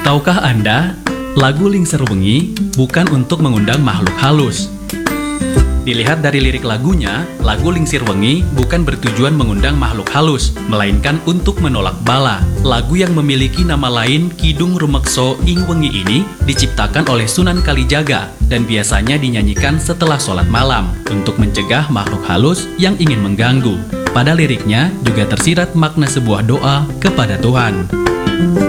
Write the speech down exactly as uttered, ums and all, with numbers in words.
Tahukah Anda, lagu Lingser Wengi bukan untuk mengundang makhluk halus. Dilihat dari lirik lagunya, lagu Lingser Wengi bukan bertujuan mengundang makhluk halus, melainkan untuk menolak bala. Lagu yang memiliki nama lain Kidung Rumekso Ing Wengi ini diciptakan oleh Sunan Kalijaga dan biasanya dinyanyikan setelah sholat malam untuk mencegah makhluk halus yang ingin mengganggu. Pada liriknya juga tersirat makna sebuah doa kepada Tuhan.